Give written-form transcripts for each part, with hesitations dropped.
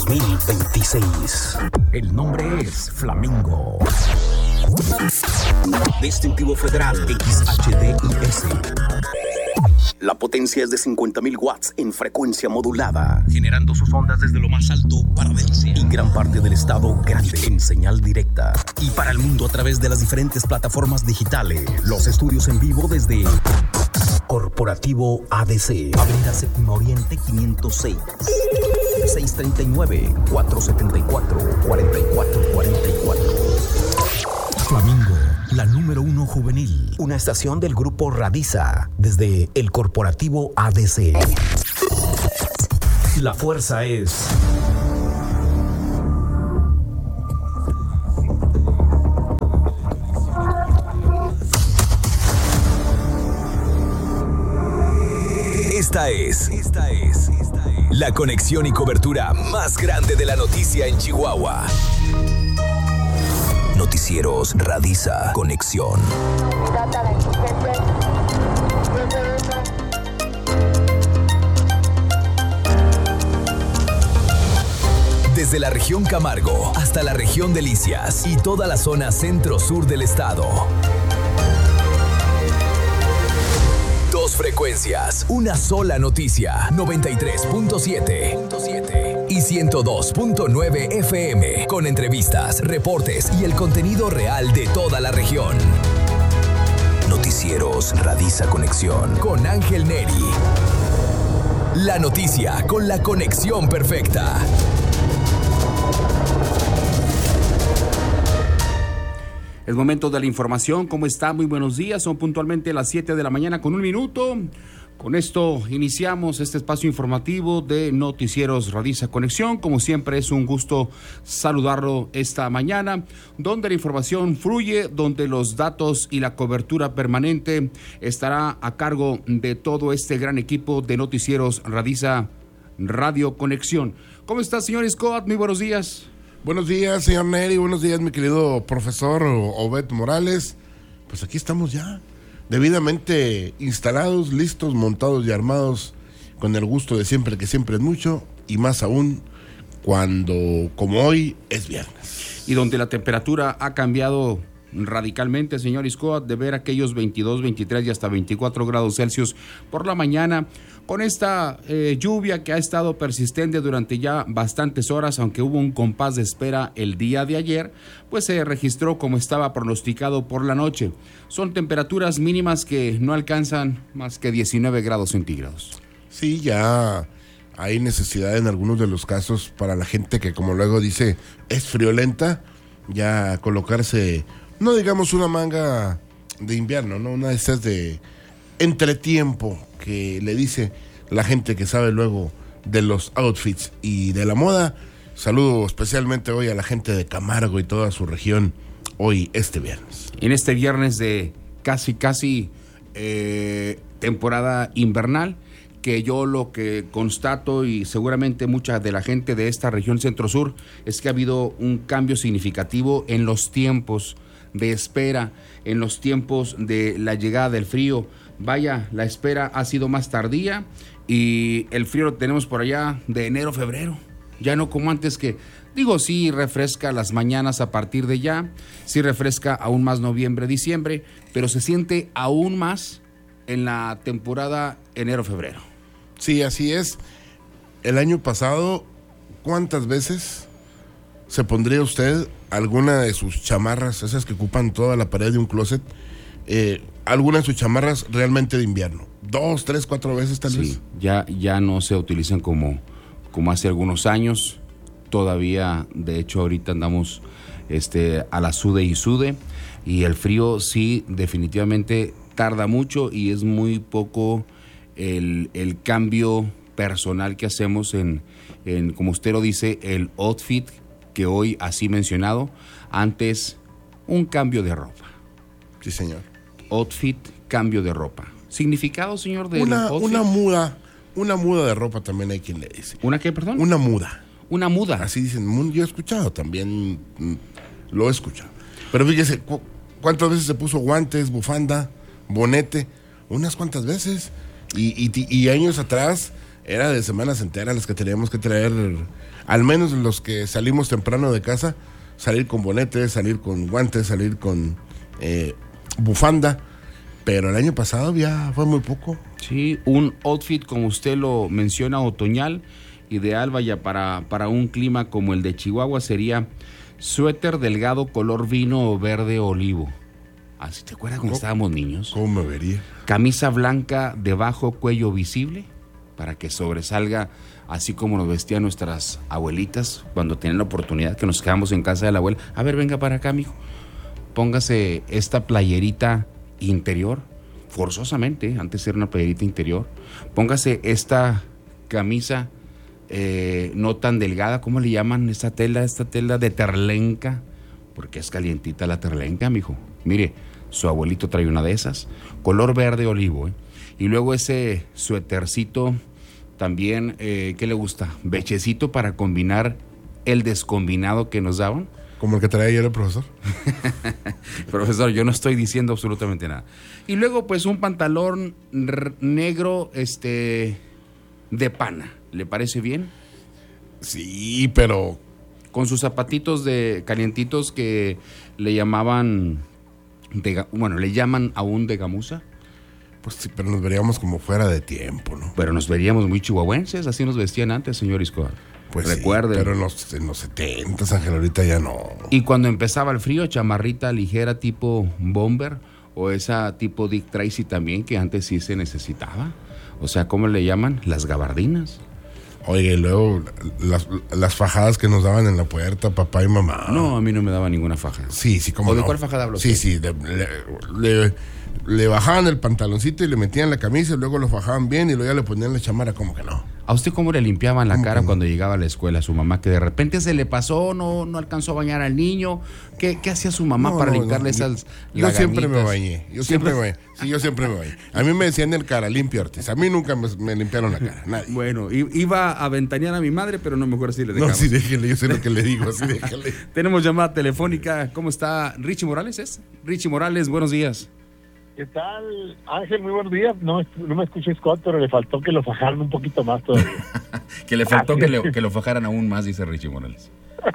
2026. El nombre es Flamingo. Distintivo Federal XHDIS. La potencia es de 50.000 watts en frecuencia modulada, generando sus ondas desde lo más alto para Delcia y gran parte del estado grande en señal directa. Y para el mundo a través de las diferentes plataformas digitales. Los estudios en vivo desde Corporativo ADC, Avenida Séptima Oriente 506, 639-474-4444. Flamingo, la número 1 juvenil. Una estación del grupo Radiza, desde el Corporativo ADC. La fuerza es... Esta es la conexión y cobertura más grande de la noticia en Chihuahua. Noticieros Radiza Conexión. Desde la región Camargo hasta la región Delicias y toda la zona centro-sur del estado. Dos frecuencias, una sola noticia, 93.7 y 102.9 FM, con entrevistas, reportes y el contenido real de toda la región. Noticieros Radiza Conexión con Ángel Neri. La noticia con la conexión perfecta. Es momento de la información. ¿Cómo está? Muy buenos días. Son puntualmente las 7 de la mañana con 1 minuto. Con esto iniciamos este espacio informativo de Noticieros Radiza Conexión. Como siempre es un gusto saludarlo esta mañana, donde la información fluye, donde los datos y la cobertura permanente estará a cargo de todo este gran equipo de Noticieros Radiza Radio Conexión. ¿Cómo está, señor Scott? Muy buenos días. Buenos días, señor Neri. Buenos días, mi querido profesor Obed Morales. Pues aquí estamos ya, debidamente instalados, listos, montados y armados, con el gusto de siempre, que siempre es mucho, y más aún cuando, como hoy, es viernes. Y donde la temperatura ha cambiado radicalmente, señor Scott, de ver aquellos 22, 23 y hasta 24 grados Celsius por la mañana, con esta lluvia que ha estado persistente durante ya bastantes horas, aunque hubo un compás de espera el día de ayer, pues se registró como estaba pronosticado por la noche. Son temperaturas mínimas que no alcanzan más que 19 grados centígrados. Sí, ya hay necesidad en algunos de los casos para la gente que, como luego dice, es friolenta, ya colocarse, no digamos una manga de invierno, ¿no? Una de esas de entretiempo que le dice la gente que sabe luego de los outfits y de la moda. Saludo especialmente hoy a la gente de Camargo y toda su región, hoy este viernes. En este viernes de casi temporada invernal, que yo lo que constato, y seguramente mucha de la gente de esta región centro-sur, es que ha habido un cambio significativo en los tiempos de espera, en los tiempos de la llegada del frío. Vaya, la espera ha sido más tardía y el frío lo tenemos por allá de enero, febrero. Ya no como antes que, digo, sí refresca las mañanas a partir de ya, sí refresca aún más noviembre, diciembre, pero se siente aún más en la temporada enero-febrero. Sí, así es. El año pasado, ¿cuántas veces se pondría usted alguna de sus chamarras, esas que ocupan toda la pared de un closet, alguna de sus chamarras realmente de invierno? 2, 3, 4 veces tal vez. Sí, ya no se utilizan como hace algunos años. Todavía, de hecho, ahorita andamos a la sude y sude, y el frío sí definitivamente tarda mucho y es muy poco el cambio personal que hacemos en, como usted lo dice, el outfit que hoy así mencionado. Antes, un cambio de ropa. Sí, señor. Outfit, cambio de ropa. ¿Significado, señor, de outfit? Una muda de ropa también hay quien le dice. ¿Una qué, perdón? Una muda. Una muda. Así dicen. Yo he escuchado también, lo he escuchado. Pero fíjese, ¿cuántas veces se puso guantes, bufanda, bonete? Unas cuantas veces. Y años atrás, era de semanas enteras las que teníamos que traer, al menos los que salimos temprano de casa, salir con bonete, salir con guantes, salir con bufanda, pero el año pasado ya fue muy poco. Sí, un outfit, como usted lo menciona, otoñal, ideal, vaya, para un clima como el de Chihuahua, sería suéter delgado color vino o verde olivo. ¿Así te acuerdas cuando estábamos niños? ¿Cómo me vería? Camisa blanca de bajo cuello visible, para que sobresalga, así como nos vestían nuestras abuelitas cuando tenían la oportunidad, que nos quedamos en casa de la abuela. A ver, venga para acá, mijo. Póngase esta playerita interior, forzosamente, antes era una playerita interior. Póngase esta camisa no tan delgada, ¿cómo le llaman esta tela de terlenca? Porque es calientita la terlenca, mijo. Mire, su abuelito trae una de esas, color verde olivo, y luego ese suétercito también, ¿qué le gusta? Bechecito para combinar el descombinado que nos daban. Como el que traía ayer el profesor. Profesor, yo no estoy diciendo absolutamente nada. Y luego, pues, un pantalón negro, de pana. ¿Le parece bien? Sí, pero con sus zapatitos de calientitos que le llamaban, le llaman aún de gamuza. Pues sí, pero nos veríamos como fuera de tiempo, ¿no? Pero nos veríamos muy chihuahuenses, así nos vestían antes, señor Iscobar. Pues recuerden. Sí, pero en los 70s, Ángel, ahorita ya no. Y cuando empezaba el frío, chamarrita ligera tipo bomber, o esa tipo Dick Tracy también, que antes sí se necesitaba. O sea, ¿cómo le llaman? Las gabardinas. Oye, y luego las fajadas que nos daban en la puerta, papá y mamá. No, a mí no me daba ninguna faja. Sí, ¿cómo no? ¿O de no? cuál fajada hablo? Sí, le bajaban el pantaloncito y le metían la camisa y luego lo fajaban bien y luego ya le ponían la chamarra, como que no. ¿A usted cómo le limpiaban la cara no? Cuando llegaba a la escuela a su mamá? Que de repente se le pasó, no alcanzó a bañar al niño. ¿Qué hacía su mamá para limpiarle esas Yo siempre me bañé. Yo siempre me bañé. A mí me decían el cara limpio, Ortiz. A mí nunca me limpiaron la cara, nadie. Bueno, iba a ventanear a mi madre, pero no, mejor así le dejamos. No, sí, déjele, yo sé lo que le digo, sí, déjele. Tenemos llamada telefónica. ¿Cómo está? Richie Morales, Richie Morales, buenos días. ¿Qué tal, Ángel? Muy buenos días. No me escuché Scott, pero le faltó que lo fajaran un poquito más todavía. Que le faltó que lo fajaran aún más, dice Richie Morales.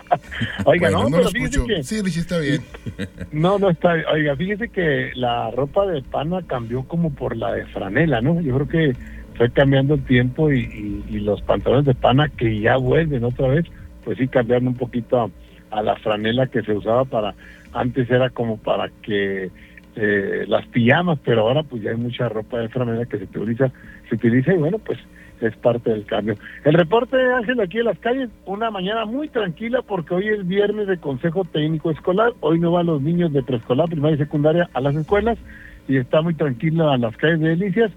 Oiga, bueno, no, pero fíjese que... Sí, Richie, está bien. No está bien. Oiga, fíjese que la ropa de pana cambió como por la de franela, ¿no? Yo creo que fue cambiando el tiempo y los pantalones de pana que ya vuelven otra vez, pues sí cambiaron un poquito a la franela que se usaba antes era como para que las pijamas, pero ahora pues ya hay mucha ropa de franela que se utiliza y bueno, pues es parte del cambio. El reporte, Ángel, aquí en las calles, una mañana muy tranquila porque hoy es viernes de Consejo Técnico Escolar, hoy no van los niños de preescolar, primaria y secundaria a las escuelas y está muy tranquila en las calles de Delicias,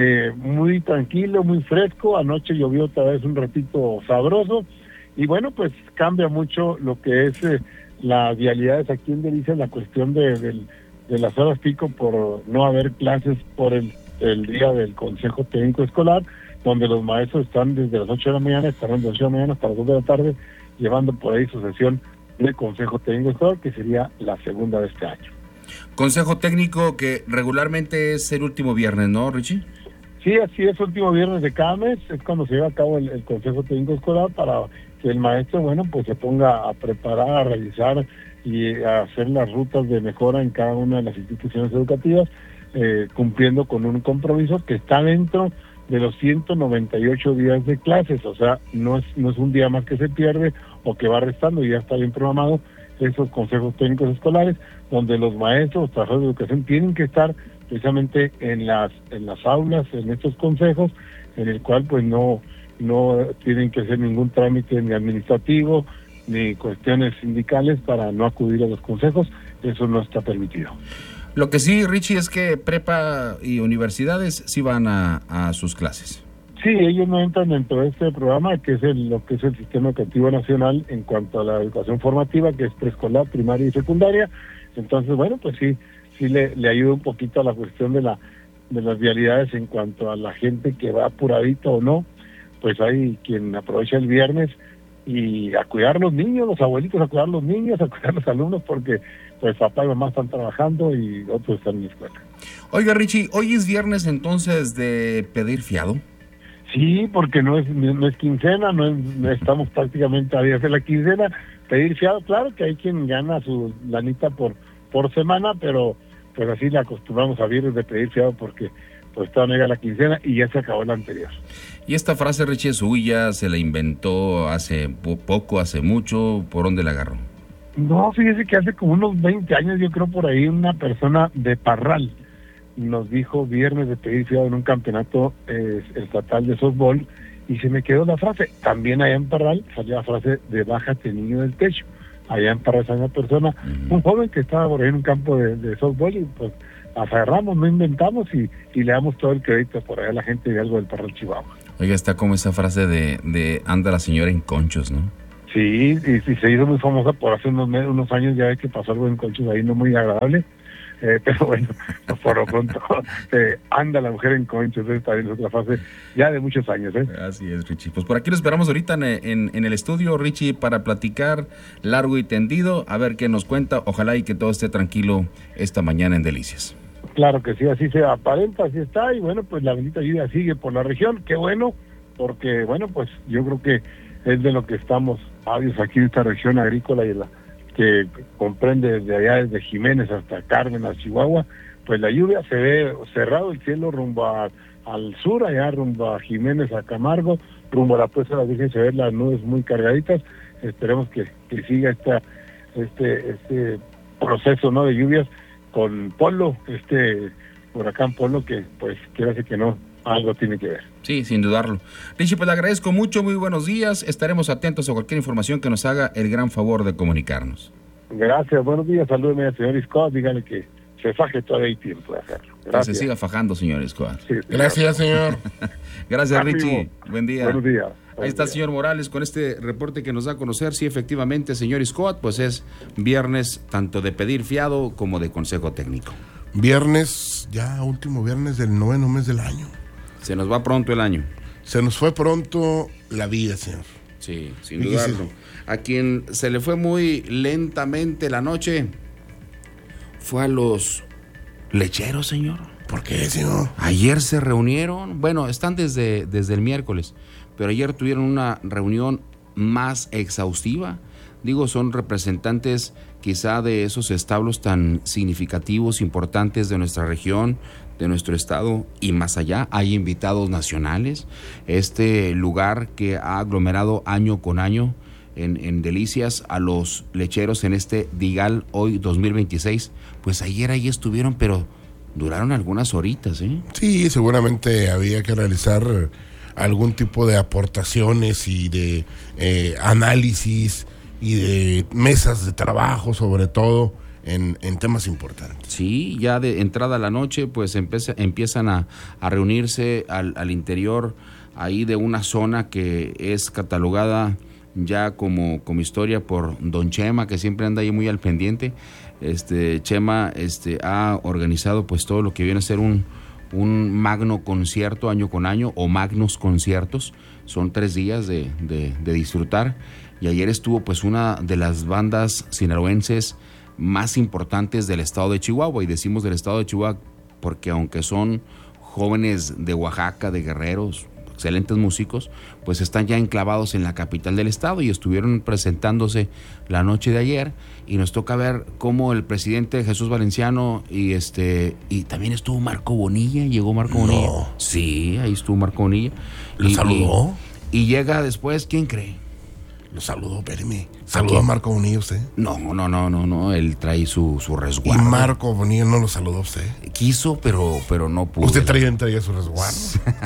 muy tranquilo, muy fresco, anoche llovió otra vez un ratito sabroso y bueno, pues cambia mucho lo que es las vialidades aquí en Delicias, la cuestión de las horas pico por no haber clases por el día del Consejo Técnico Escolar, donde los maestros están desde las 8 de la mañana, estarán de 8 de la mañana hasta las 2 de la tarde, llevando por ahí su sesión de Consejo Técnico Escolar, que sería la segunda de este año. Consejo Técnico que regularmente es el último viernes, ¿no, Richie? Sí, así es, último viernes de cada mes, es cuando se lleva a cabo el Consejo Técnico Escolar para que el maestro, bueno, pues se ponga a preparar, a revisar y a hacer las rutas de mejora en cada una de las instituciones educativas, cumpliendo con un compromiso que está dentro de los 198 días de clases, o sea, no es un día más que se pierde o que va restando, ya está bien programado esos consejos técnicos escolares, donde los maestros, los trabajadores de educación tienen que estar precisamente en las aulas, en estos consejos, en el cual pues no tienen que hacer ningún trámite ni administrativo, ni cuestiones sindicales para no acudir a los consejos, eso no está permitido. Lo que sí, Richie, es que prepa y universidades sí van a sus clases. Sí, ellos no entran dentro de este programa, que es lo que es el Sistema Educativo Nacional en cuanto a la educación formativa, que es preescolar, primaria y secundaria. Entonces, bueno, pues sí le ayuda un poquito a la cuestión de las vialidades en cuanto a la gente que va apuradito o no. Pues hay quien aprovecha el viernes y a cuidar los niños, los abuelitos a cuidar los niños, a cuidar los alumnos, porque pues papá y mamá están trabajando y otros están en la escuela. Oiga, Richie, hoy es viernes entonces de pedir fiado. Sí, porque no es quincena, no estamos prácticamente a días de la quincena. Pedir fiado, claro que hay quien gana su lanita por semana, pero pues así le acostumbramos a vivir de pedir fiado porque pues todavía no llega la quincena y ya se acabó la anterior. ¿Y esta frase, Richie, es suya? ¿Se la inventó hace poco, hace mucho? ¿Por dónde la agarró? No, fíjese que hace como unos 20 años, yo creo por ahí, una persona de Parral nos dijo viernes de pedir fiado en un campeonato estatal de softball y se me quedó la frase. También allá en Parral salió la frase de bájate niño del techo. Allá en Parral salió una persona, un joven que estaba por ahí en un campo de softball y pues agarramos, no inventamos y le damos todo el crédito por ahí a la gente de algo del Parral, Chihuahua. Oiga, está como esa frase de anda la señora en conchos, ¿no? Sí, y se hizo muy famosa por hace unos años, ya que pasó algo en conchos ahí no muy agradable. Pero bueno, por lo pronto anda la mujer en conchos, esta es otra fase ya de muchos años. Así es, Richie. Pues por aquí lo esperamos ahorita en el estudio, Richie, para platicar largo y tendido, a ver qué nos cuenta. Ojalá y que todo esté tranquilo esta mañana en Delicias. Claro que sí, así se aparenta, así está, y bueno, pues la bendita lluvia sigue por la región, qué bueno, porque bueno, pues yo creo que es de lo que estamos ávidos aquí en esta región agrícola y que comprende desde allá, desde Jiménez hasta Cárdenas, Chihuahua, pues la lluvia se ve cerrado el cielo rumbo al sur, allá rumbo a Jiménez, a Camargo, rumbo a la Puesta de la Virgen se ven las nubes muy cargaditas. Esperemos que siga este proceso, ¿no?, de lluvias con Polo, huracán Polo, que pues quiere decir que no, algo tiene que ver. Sí, sin dudarlo. Richie, pues le agradezco mucho, muy buenos días. Estaremos atentos a cualquier información que nos haga el gran favor de comunicarnos. Gracias, buenos días, salúdeme al señor Scott, dígale que se faje, todavía hay tiempo de hacerlo. Gracias. Que se siga fajando, señor Scott. Sí, gracias, señor. Gracias, Richie. Buen día. Buenos días. Ahí está el señor Morales con este reporte que nos da a conocer. Sí, efectivamente, señor Scott, pues es viernes tanto de pedir fiado como de consejo técnico. Viernes, ya último viernes del 9º mes del año. Se nos va pronto el año. Se nos fue pronto la vida, señor. Sí, sin dudarlo. A quien se le fue muy lentamente la noche fue a los lecheros, señor. ¿Por qué, señor? Ayer se reunieron, bueno, están desde el miércoles, pero ayer tuvieron una reunión más exhaustiva. Digo, son representantes quizá de esos establos tan significativos, importantes de nuestra región, de nuestro estado y más allá. Hay invitados nacionales. Este lugar que ha aglomerado año con año en Delicias a los lecheros en este Digal hoy 2026, pues ayer ahí estuvieron, pero duraron algunas horitas, ¿eh? Sí, seguramente había que realizar algún tipo de aportaciones y de análisis y de mesas de trabajo, sobre todo en temas importantes. Sí, ya de entrada a la noche, pues empiezan a reunirse al interior ahí de una zona que es catalogada ya como historia por don Chema, que siempre anda ahí muy al pendiente. Chema ha organizado pues todo lo que viene a ser un magno concierto año con año, o magnos conciertos. Son 3 días de disfrutar, y ayer estuvo pues una de las bandas sinaloenses más importantes del estado de Chihuahua, y decimos del estado de Chihuahua porque aunque son jóvenes de Oaxaca, de Guerreros, excelentes músicos, pues están ya enclavados en la capital del estado y estuvieron presentándose la noche de ayer, y nos toca ver cómo el presidente Jesús Valenciano y también estuvo Marco Bonilla. Llegó Marco Bonilla. Sí, ahí estuvo Marco Bonilla. ¿Lo saludó? Y llega después, ¿quién cree? Lo saludó, espérame. ¿Saludó a Marco Bonilla usted? No, él trae su resguardo. ¿Y Marco Bonilla no lo saludó usted? Quiso, pero no pudo. ¿Usted traía su resguardo?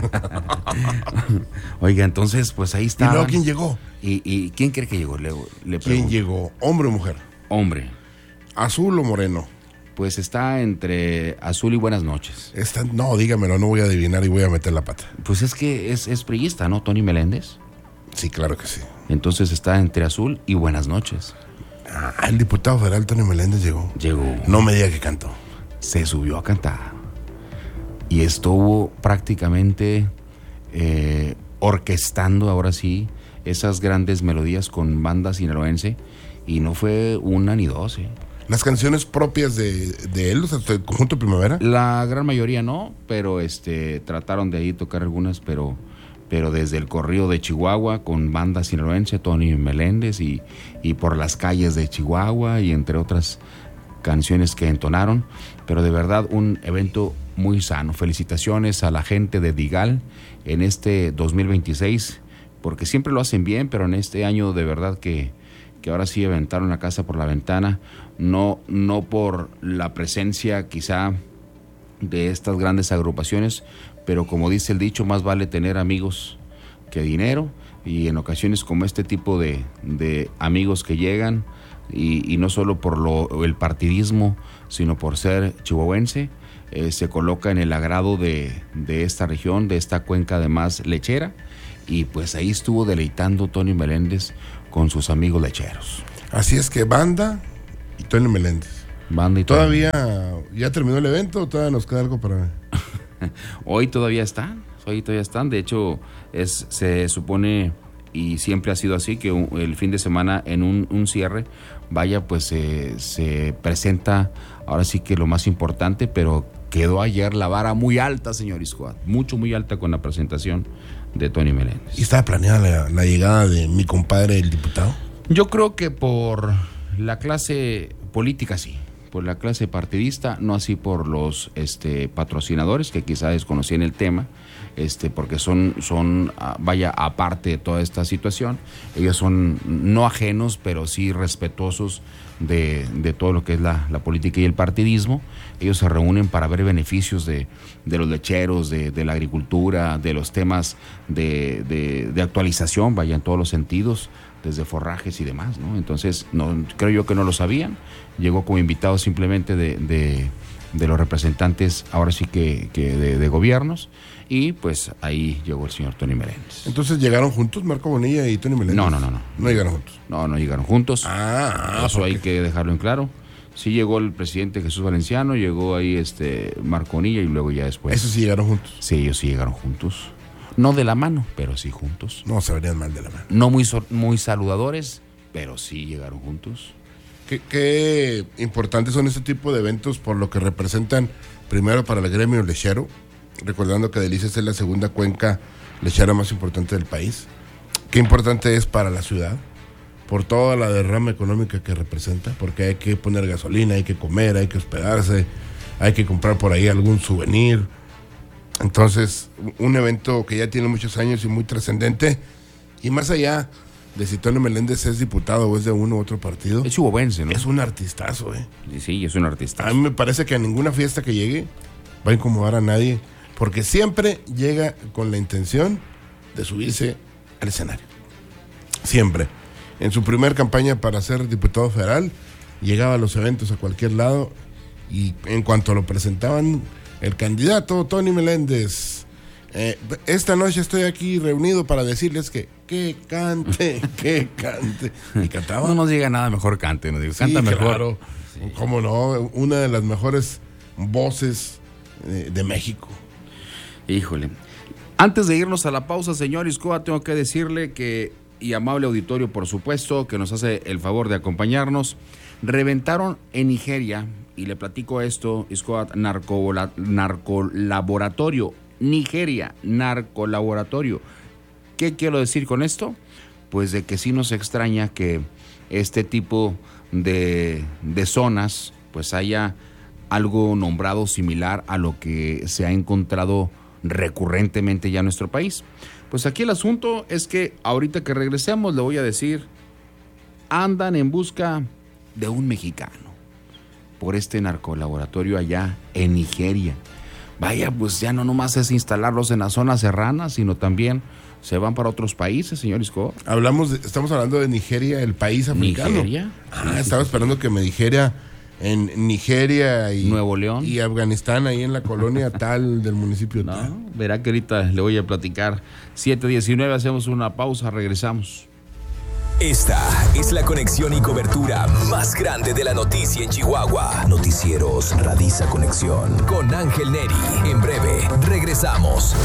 Oiga, entonces, pues ahí está. ¿Y luego quién llegó? ¿Y quién cree que llegó? Le ¿Quién llegó? ¿Hombre o mujer? Hombre. ¿Azul o moreno? Pues está entre azul y buenas noches. No, dígamelo, no voy a adivinar y voy a meter la pata. Pues es que es priista, ¿no? Tony Meléndez. Sí, claro que sí. Entonces está entre azul y buenas noches. El diputado federal Tony Meléndez llegó. No me diga que cantó. Se subió a cantar. Y estuvo prácticamente orquestando, ahora sí, esas grandes melodías con banda sinaloense. Y no fue una ni dos, ¿eh? ¿Las canciones propias de él, o sea, del conjunto Primavera? La gran mayoría no, pero trataron de ahí tocar algunas, pero pero desde el corrido de Chihuahua con banda sinaloense, Tony Meléndez, y por las calles de Chihuahua, y entre otras canciones que entonaron, pero de verdad un evento muy sano. Felicitaciones a la gente de Digal en este 2026, porque siempre lo hacen bien, pero en este año de verdad que ahora sí aventaron la casa por la ventana, no por la presencia quizá de estas grandes agrupaciones, pero como dice el dicho, más vale tener amigos que dinero, y en ocasiones como este tipo de amigos que llegan, y no solo por el partidismo, sino por ser chihuahuense, se coloca en el agrado de esta región, de esta cuenca además lechera, y pues ahí estuvo deleitando Tony Meléndez con sus amigos lecheros. Así es que banda y Tony Meléndez. Banda y ¿Todavía ya terminó el evento o todavía nos queda algo para ver? Hoy todavía están. De hecho, se supone, y siempre ha sido así, que el fin de semana en un cierre, pues se presenta ahora sí que lo más importante, pero quedó ayer la vara muy alta, señor Iscoat, muy alta con la presentación de Tony Meléndez. ¿Y estaba planeada la llegada de mi compadre, el diputado? Yo creo que por la clase política sí, por la clase partidista, no así por los patrocinadores que quizá desconocían el tema, porque son aparte de toda esta situación. Ellos son no ajenos, pero sí respetuosos de todo lo que es la política y el partidismo. Ellos se reúnen para ver beneficios de los lecheros, de la agricultura, de los temas de actualización, en todos los sentidos, desde forrajes y demás, ¿no? Entonces, creo yo que no lo sabían. Llegó como invitado simplemente de los representantes, ahora sí que de gobiernos, y pues ahí llegó el señor Tony Meléndez. Entonces, ¿llegaron juntos Marco Bonilla y Tony Meléndez? No. ¿No llegaron juntos? No llegaron juntos. Eso hay que dejarlo en claro. Sí llegó el presidente Jesús Valenciano, llegó ahí Marco Bonilla, y luego ya después. ¿Esos sí llegaron juntos? Sí, ellos sí llegaron juntos. No de la mano, pero sí juntos. No se verían mal de la mano. No muy saludadores, pero sí llegaron juntos. Qué importantes son este tipo de eventos por lo que representan, primero para el gremio lechero, recordando que Delicias es la segunda cuenca lechera más importante del país. Qué importante es para la ciudad, por toda la derrama económica que representa, porque hay que poner gasolina, hay que comer, hay que hospedarse, hay que comprar por ahí algún souvenir. Entonces, un evento que ya tiene muchos años y muy trascendente, y más allá de si Tony Meléndez es diputado o es de uno u otro partido. Es chihuahuense, ¿no? Es un artistazo, Sí, es un artistazo. A mí me parece que a ninguna fiesta que llegue va a incomodar a nadie, porque siempre llega con la intención de subirse al escenario. Siempre. En su primer campaña para ser diputado federal, llegaba a los eventos a cualquier lado, y en cuanto lo presentaban, el candidato Tony Meléndez, esta noche estoy aquí reunido para decirles que cante. Y cantaba. No nos diga nada, mejor cante, nos digo, canta mejor. Claro. Sí. ¿Cómo no? Una de las mejores voces de México. Híjole. Antes de irnos a la pausa, señor Iscoa, tengo que decirle que, y amable auditorio, por supuesto, que nos hace el favor de acompañarnos, reventaron en Nigeria, y le platico esto, Iscoa, narcolaboratorio, Nigeria, narcolaboratorio. ¿Qué quiero decir con esto? Pues de que sí nos extraña que este tipo de zonas pues haya algo nombrado similar a lo que se ha encontrado recurrentemente ya en nuestro país. Pues aquí el asunto es que ahorita que regresemos le voy a decir, andan en busca de un mexicano por este narcolaboratorio allá en Nigeria. Pues ya no nomás es instalarlos en las zonas serranas, sino también se van para otros países, señor Isco. Estamos hablando de Nigeria, el país africano. ¿Nigeria? Estaba esperando que me dijera en Nigeria y Nuevo León y Afganistán, ahí en la colonia tal del municipio tal. No, verá que ahorita le voy a platicar. 7:19, hacemos una pausa, regresamos. Esta es la conexión y cobertura más grande de la noticia en Chihuahua. Noticieros Radisa Conexión con Ángel Neri. En breve, regresamos.